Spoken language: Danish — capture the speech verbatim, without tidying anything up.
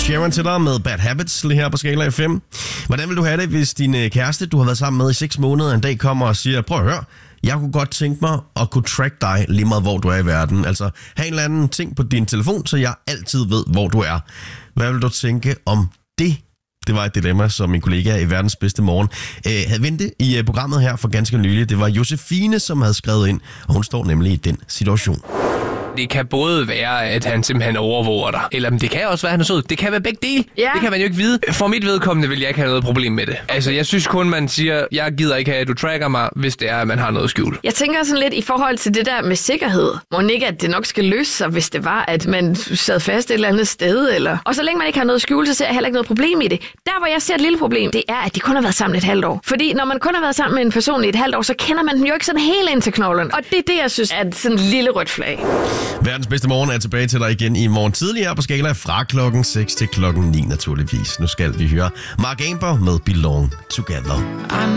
Sheeran til dig med Bad Habits lige her på Skala F M. Hvordan vil du have det, hvis din kæreste, du har været sammen med i seks måneder, en dag kommer og siger, prøv at høre, jeg kunne godt tænke mig at kunne track dig lige meget, hvor du er i verden. Altså, have en eller anden ting på din telefon, så jeg altid ved, hvor du er. Hvad vil du tænke om det? Det var et dilemma, som min kollega i Verdens Bedste Morgen øh, havde ventet i uh, programmet her for ganske nylig. Det var Josefine, som havde skrevet ind, og hun står nemlig i den situation. Det kan både være, at han simpelthen overvåger dig, eller det kan også være, at han er sød. Det kan være begge dele. Ja. Det kan man jo ikke vide. For mit vedkommende vil jeg ikke have noget problem med det. Altså, jeg synes kun, man siger, jeg gider ikke have, at du tracker mig, hvis det er, at man har noget skjult. Jeg tænker sådan lidt i forhold til det der med sikkerhed. Må ikke, at det nok skal løse sig, hvis det var, at man sad fast et eller andet sted. Eller... Og så længe man ikke har noget skjult, så ser jeg heller ikke noget problem i det. Der, hvor jeg ser et lille problem, det er, at de kun har været sammen et halvt år. Fordi når man kun har været sammen med en person i et halvt år, så kender man den jo ikke sådan helt ind til knoglen. Og det er det, jeg synes er sådan en lille rødt flag. Verdens Bedste Morgen er tilbage til dig igen i morgen tidligere på Skala fra klokken seks til klokken ni naturligvis. Nu skal vi høre Mark Amber med Belong Together.